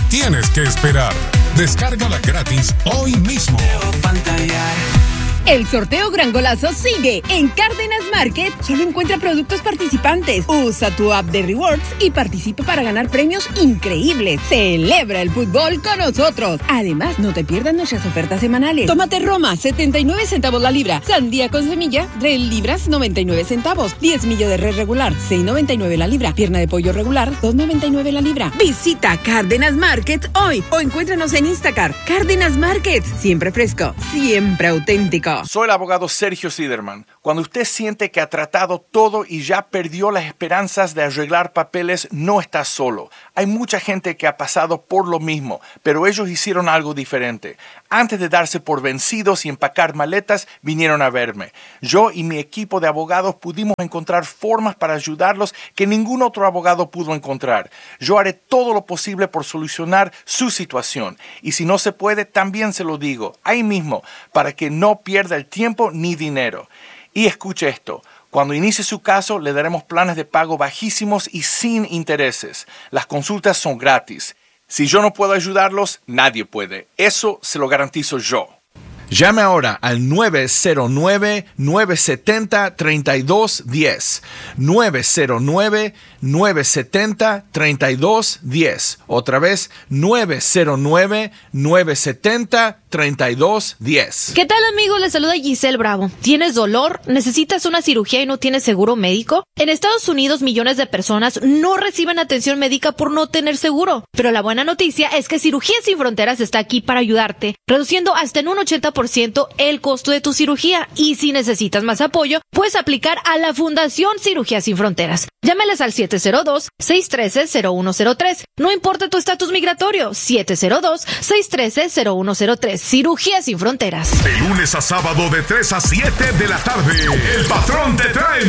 tienes que esperar. Descárgala gratis hoy mismo. El sorteo Gran Golazo sigue en Cárdenas Market. Solo encuentra productos participantes. Usa tu app de Rewards y participa para ganar premios increíbles. Celebra el fútbol con nosotros. Además, no te pierdas nuestras ofertas semanales. Tomate Roma, 79 centavos la libra. Sandía con semilla, 3 libras, 99 centavos. 10 millo de res regular, 6.99 la libra. Pierna de pollo regular, 2.99 la libra. Visita Cárdenas Market hoy o encuéntranos en Instacart. Cárdenas Market, siempre fresco, siempre auténtico. Soy el abogado Sergio Siderman. Cuando usted siente que ha tratado todo y ya perdió las esperanzas de arreglar papeles, no está solo. Hay mucha gente que ha pasado por lo mismo, pero ellos hicieron algo diferente. Antes de darse por vencidos y empacar maletas, vinieron a verme. Yo y mi equipo de abogados pudimos encontrar formas para ayudarlos que ningún otro abogado pudo encontrar. Yo haré todo lo posible por solucionar su situación. Y si no se puede, también se lo digo, ahí mismo, para que no pierda el tiempo ni dinero. Y escuche esto. Cuando inicie su caso, le daremos planes de pago bajísimos y sin intereses. Las consultas son gratis. Si yo no puedo ayudarlos, nadie puede. Eso se lo garantizo yo. Llame ahora al 909-970-3210. 909-970-3210. Otra vez, 909-970-3210. ¿Qué tal, amigos? Les saluda Giselle Bravo. ¿Tienes dolor? ¿Necesitas una cirugía y no tienes seguro médico? En Estados Unidos, millones de personas no reciben atención médica por no tener seguro. Pero la buena noticia es que Cirugías Sin Fronteras está aquí para ayudarte, reduciendo hasta en un 80% el costo de tu cirugía. Y si necesitas más apoyo, puedes aplicar a la Fundación Cirugías Sin Fronteras. Llámales al 702-613-0103. No importa tu estatus migratorio, 702-613-0103. Cirugías Sin Fronteras. De lunes a sábado de 3 a 7 de la tarde, El Patrón te trae